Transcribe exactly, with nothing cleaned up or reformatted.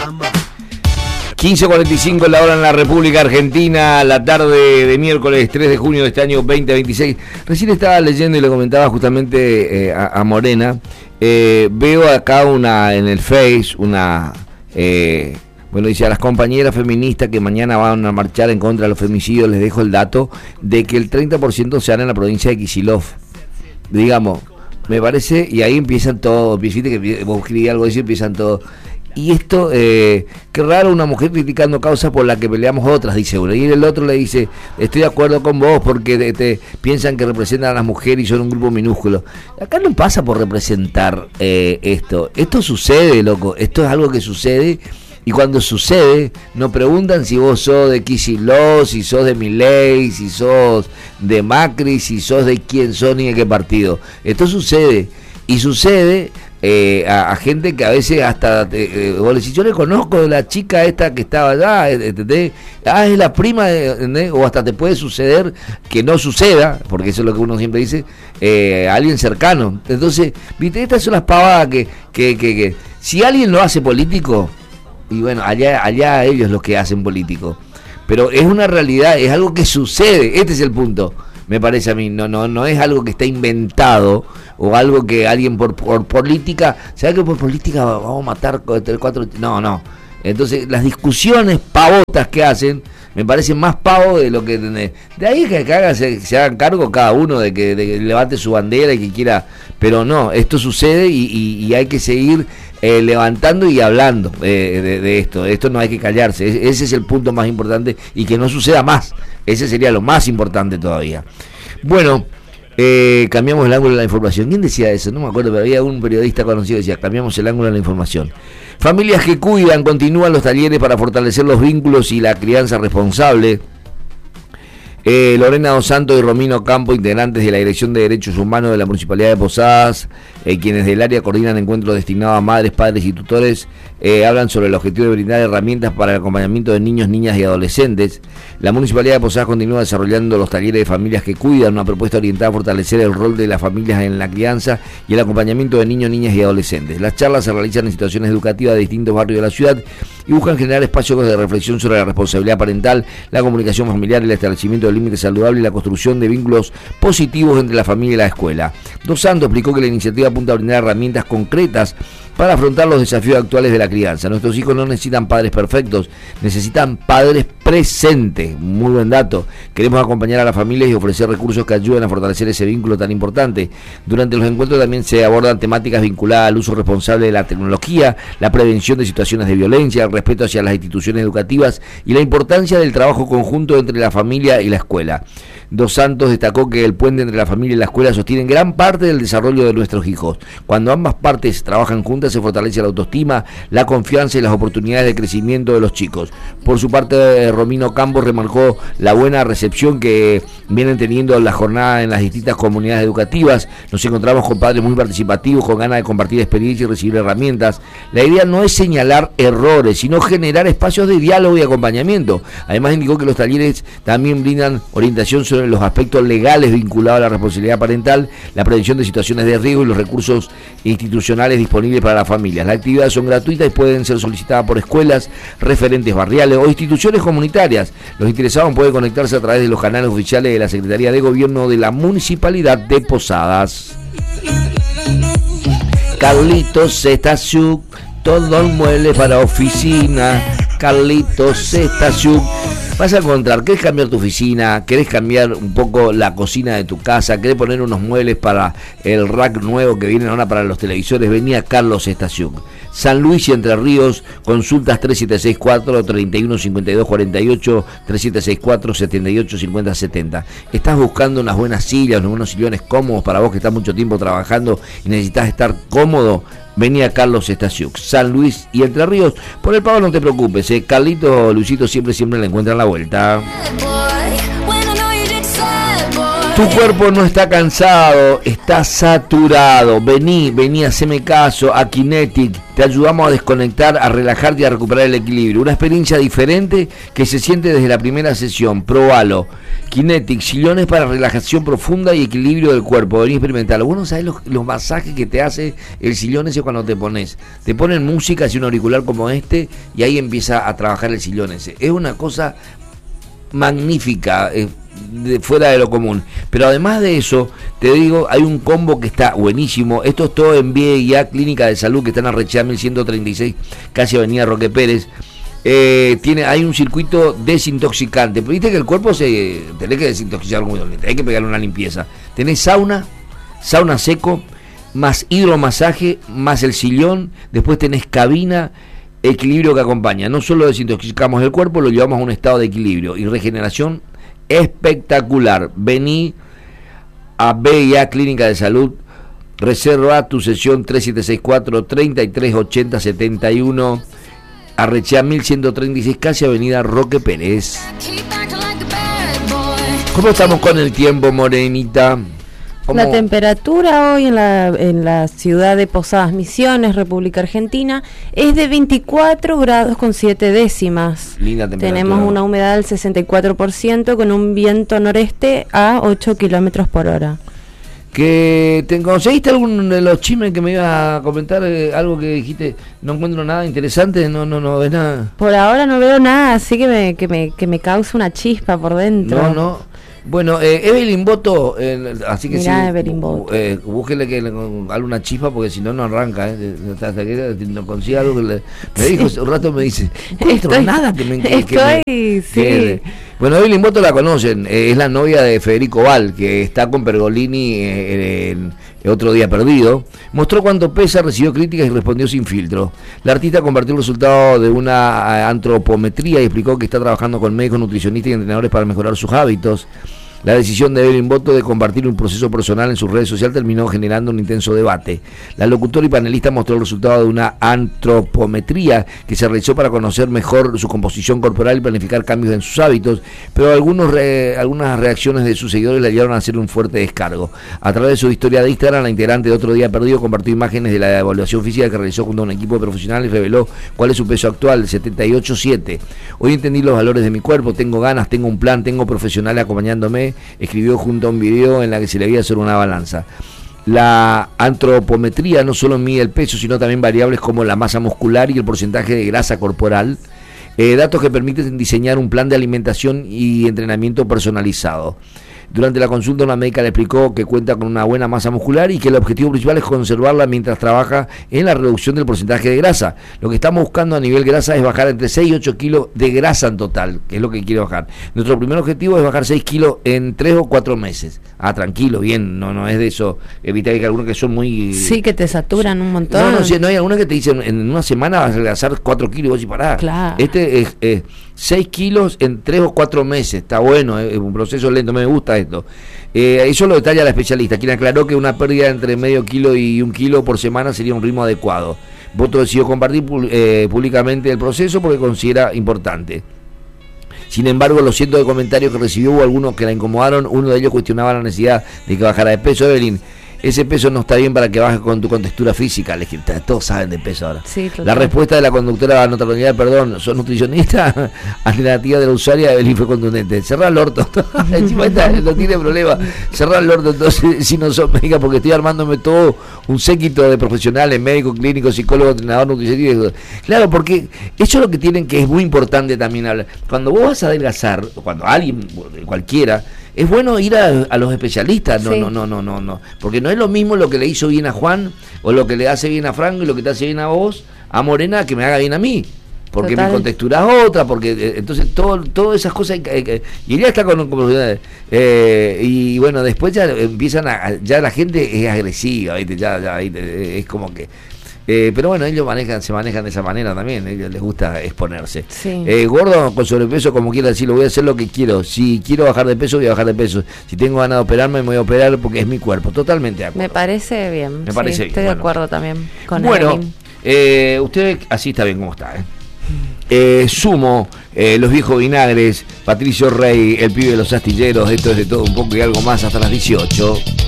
quince cuarenta y cinco la hora en la República Argentina, la tarde de miércoles tres de junio de este año veinte veintiséis. Recién estaba leyendo y le comentaba justamente eh, a, a Morena. Eh, veo acá una en el Face, una... Eh, bueno, dice a las compañeras feministas que mañana van a marchar en contra de los femicidios, les dejo el dato de que el treinta por ciento se hará en la provincia de Kicillof. Digamos, me parece, y ahí empiezan todos, viste que vos escribís algo de eso y empiezan todos. Y esto, eh, qué raro una mujer criticando causas por las que peleamos otras, dice uno. Y el otro le dice, estoy de acuerdo con vos porque te, te piensan que representan a las mujeres y son un grupo minúsculo. Acá no pasa por representar eh, esto. Esto sucede, loco. Esto es algo que sucede. Y cuando sucede, nos preguntan si vos sos de Kicillof, si sos de Milei, si sos de Macri, si sos de quién sos ni de qué partido. Esto sucede. Y sucede... Eh, a, a gente que a veces hasta eh, vos le decís, yo le conozco de la chica esta que estaba allá, ¿entendés? Ah, es la prima, ¿entendés? O hasta te puede suceder que no suceda, porque eso es lo que uno siempre dice, eh, a alguien cercano. Entonces, viste, estas son las pavadas que, que, que, que si alguien lo hace político, y bueno, allá, allá ellos los que hacen político, pero es una realidad, es algo que sucede, este es el punto. Me parece a mí, no no no es algo que está inventado o algo que alguien por por política, ¿sabes que por política vamos a matar cuatro? No, no. Entonces, las discusiones pavotas que hacen me parecen más pavos de lo que... De ahí que, que haga, se, se hagan cargo cada uno de que, de que levante su bandera y que quiera... Pero no, esto sucede y, y, y hay que seguir eh, levantando y hablando eh, de, de esto. Esto no hay que callarse. Ese, ese es el punto más importante y que no suceda más. Ese sería lo más importante todavía. Bueno... Eh, cambiamos el ángulo de la información. ¿Quién decía eso? No me acuerdo, pero había un periodista conocido que decía, cambiamos el ángulo de la información. Familias que cuidan, continúan los talleres para fortalecer los vínculos y la crianza responsable. Eh, Lorena Dos Santos y Romino Campo, integrantes de la Dirección de Derechos Humanos de la Municipalidad de Posadas, eh, quienes del área coordinan encuentros destinados a madres, padres y tutores, eh, hablan sobre el objetivo de brindar herramientas para el acompañamiento de niños, niñas y adolescentes. La Municipalidad de Posadas continúa desarrollando los talleres de familias que cuidan, una propuesta orientada a fortalecer el rol de las familias en la crianza y el acompañamiento de niños, niñas y adolescentes. Las charlas se realizan en situaciones educativas de distintos barrios de la ciudad y buscan generar espacios de reflexión sobre la responsabilidad parental, la comunicación familiar, el establecimiento de límites saludables y la construcción de vínculos positivos entre la familia y la escuela. Dos Santos explicó que la iniciativa apunta a brindar herramientas concretas para afrontar los desafíos actuales de la crianza. Nuestros hijos no necesitan padres perfectos, necesitan padres presentes. Muy buen dato. Queremos acompañar a las familias y ofrecer recursos que ayuden a fortalecer ese vínculo tan importante. Durante los encuentros también se abordan temáticas vinculadas al uso responsable de la tecnología, la prevención de situaciones de violencia, el respeto hacia las instituciones educativas y la importancia del trabajo conjunto entre la familia y la escuela. Dos Santos destacó que el puente entre la familia y la escuela sostiene gran parte del desarrollo de nuestros hijos. Cuando ambas partes trabajan juntas se fortalece la autoestima, la confianza y las oportunidades de crecimiento de los chicos. Por su parte, Romino Campos remarcó la buena recepción que vienen teniendo la jornada en las distintas comunidades educativas. Nos encontramos con padres muy participativos, con ganas de compartir experiencias y recibir herramientas. La idea no es señalar errores, sino generar espacios de diálogo y acompañamiento. Además, indicó que los talleres también brindan orientación sobre los aspectos legales vinculados a la responsabilidad parental, la prevención de situaciones de riesgo y los recursos institucionales disponibles para las familias. Las actividades son gratuitas y pueden ser solicitadas por escuelas, referentes barriales o instituciones comunitarias. Los interesados pueden conectarse a través de los canales oficiales de la Secretaría de Gobierno de la Municipalidad de Posadas. Carlitos Estaciuk, todos muebles para oficina. Carlitos Estaciuk. Vas a encontrar, ¿querés cambiar tu oficina? ¿Querés cambiar un poco la cocina de tu casa? ¿Querés poner unos muebles para el rack nuevo que vienen ahora para los televisores? Venía Carlos Estaciuk. San Luis y Entre Ríos, consultas tres siete seis cuatro, tres uno cinco dos cuatro ocho, tres siete seis cuatro, siete ocho cinco cero siete cero. ¿Estás buscando unas buenas sillas, unos buenos sillones cómodos para vos que estás mucho tiempo trabajando y necesitas estar cómodo? Venía Carlos Estaciuk. San Luis y Entre Ríos. Por el pago no te preocupes, ¿eh? Carlito, Luisito siempre, siempre le encuentran la vuelta. Tu cuerpo no está cansado, está saturado. Vení, vení, haceme caso a Kinetic. Te ayudamos a desconectar, a relajarte y a recuperar el equilibrio. Una experiencia diferente que se siente desde la primera sesión. Probalo. Kinetic, sillones para relajación profunda y equilibrio del cuerpo. Vení a experimentarlo. Vos no sabés los, los masajes que te hace el sillón ese cuando te pones. Te ponen música, así un auricular como este, y ahí empieza a trabajar el sillón ese. Es una cosa magnífica, eh, de, fuera de lo común. Pero además de eso, te digo, hay un combo que está buenísimo. Esto es todo en V I A Clínica de Salud, que está en Arrechea mil ciento treinta y seis, casi Avenida Roque Pérez. Eh, tiene, hay un circuito desintoxicante. Viste que el cuerpo se tenés que desintoxicar muy bien, hay que pegarle una limpieza. Tenés sauna, sauna seco, más hidromasaje, más el sillón. Después tenés cabina, equilibrio que acompaña. No solo desintoxicamos el cuerpo, lo llevamos a un estado de equilibrio y regeneración espectacular. Vení a V I A Clínica de Salud, reserva tu sesión tres siete seis cuatro, treinta y tres ochenta setenta y uno, Arrechea mil ciento treinta y seis, casi Avenida Roque Pérez. ¿Cómo estamos con el tiempo, Morenita? ¿Cómo? La temperatura hoy en la, en la ciudad de Posadas Misiones, República Argentina, es de veinticuatro grados con siete décimas. Linda temperatura. Tenemos una humedad del sesenta y cuatro por ciento con un viento noreste a ocho kilómetros por hora. Que te conseguiste algún de los chismes que me ibas a comentar, eh, algo que dijiste, no encuentro nada interesante, no no no ves nada. Por ahora no veo nada, así que me que me que me causa una chispa por dentro. No, no. Bueno, eh, Evelyn Boto, eh, así que Mirá, sí, Evelyn Boto. Eh, búsquele que le alguna chispa porque si no no arranca, eh, hasta que no consiga algo que le, me dijo hace un rato, me dice, no encuentro estoy, nada que me que, estoy, que me, sí. que, bueno, Evelyn Boto la conocen, eh, es la novia de Federico Val, que está con Pergolini eh, en, en Otro Día Perdido. Mostró cuánto pesa, recibió críticas y respondió sin filtro. La artista compartió el resultado de una antropometría y explicó que está trabajando con médicos, nutricionistas y entrenadores para mejorar sus hábitos. La decisión de Evelyn Boto de compartir un proceso personal en sus redes sociales terminó generando un intenso debate. La locutora y panelista mostró el resultado de una antropometría que se realizó para conocer mejor su composición corporal y planificar cambios en sus hábitos, pero algunos re, algunas reacciones de sus seguidores le llevaron a hacer un fuerte descargo. A través de su historia de Instagram, la integrante de Otro Día Perdido compartió imágenes de la evaluación física que realizó junto a un equipo de profesionales y reveló cuál es su peso actual, setenta y ocho punto siete. Hoy entendí los valores de mi cuerpo, tengo ganas, tengo un plan, tengo profesionales acompañándome, escribió junto a un video en la que se le veía hacer una balanza. La antropometría no solo mide el peso, sino también variables como la masa muscular y el porcentaje de grasa corporal, eh, datos que permiten diseñar un plan de alimentación y entrenamiento personalizado. Durante la consulta, una médica le explicó que cuenta con una buena masa muscular y que el objetivo principal es conservarla mientras trabaja en la reducción del porcentaje de grasa. Lo que estamos buscando a nivel grasa es bajar entre seis y ocho kilos de grasa en total, que es lo que quiere bajar. Nuestro primer objetivo es bajar seis kilos en tres o cuatro meses. Ah, tranquilo, bien, no no es de eso. Evita que algunos que son muy... Sí, que te saturan un montón. No, no, sí, no hay algunos que te dicen en una semana vas a adelgazar cuatro kilos y vos y pará. Claro. Este es... es seis kilos en tres o cuatro meses, está bueno, es un proceso lento, me gusta esto. Eh, eso lo detalla la especialista, quien aclaró que una pérdida entre medio kilo y un kilo por semana sería un ritmo adecuado. Boto decidió compartir eh, públicamente el proceso porque considera importante. Sin embargo, los cientos de comentarios que recibió, hubo algunos que la incomodaron. Uno de ellos cuestionaba la necesidad de que bajara de peso. Evelyn, ese peso no está bien para que bajes con tu contextura física. Les, todos saben de peso ahora. Sí, la respuesta de la conductora Notabilidad, perdón, ¿sos nutricionista? Alternativa de la usuaria, Evelyn fue contundente. Cerrá el orto. Encima esta no tiene problema. Cerrá el orto, entonces, si no sos médica, porque estoy armándome todo un séquito de profesionales, médicos, clínicos, psicólogos, entrenador, nutricionista. Claro, porque eso es lo que tienen, que es muy importante también hablar. Cuando vos vas a adelgazar, cuando alguien, cualquiera, es bueno ir a, a los especialistas, no, sí. no, no, no, no, no, porque no es lo mismo lo que le hizo bien a Juan, o lo que le hace bien a Franco, y lo que te hace bien a vos, a Morena, que me haga bien a mí, porque Total. Mi contextura es otra, porque eh, entonces todo, todas esas cosas, eh, eh, y ella está con, con profesionales, eh, y bueno, después ya empiezan a, ya la gente es agresiva, ¿viste? Ya, ya, ¿viste? Es como que... Eh, pero bueno, ellos manejan, se manejan de esa manera también, a ellos les gusta exponerse. Sí. Eh, gordo con sobrepeso, como quiera decirlo, voy a hacer lo que quiero. Si quiero bajar de peso, voy a bajar de peso. Si tengo ganas de operarme, me voy a operar porque es mi cuerpo. Totalmente de acuerdo. Me parece bien. Me parece sí, bien. Estoy bueno. de acuerdo también con Bueno, eh, usted así está bien como está, ¿eh? Eh, Sumo, eh, Los Viejos Vinagres, Patricio Rey, El Pibe de los Astilleros, esto es de todo un poco y algo más hasta las dieciocho.